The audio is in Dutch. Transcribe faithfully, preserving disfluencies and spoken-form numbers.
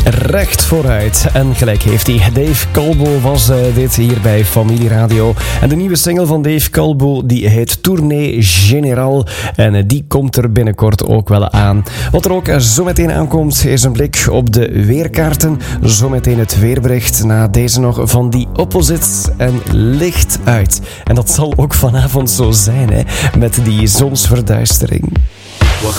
recht vooruit. En gelijk heeft hij. Dave Calbo was uh, dit hier bij Familie Radio. En de nieuwe single van Dave Calbo, die heet Tournée Générale. En uh, die komt er binnenkort ook wel aan. Wat er ook uh, zo meteen aankomt, is een blik op de weerkaarten. Zometeen het weerbericht. Na deze nog van die opposites en licht uit. En dat zal ook vanavond zo zijn, hè, met die zonsverduistering.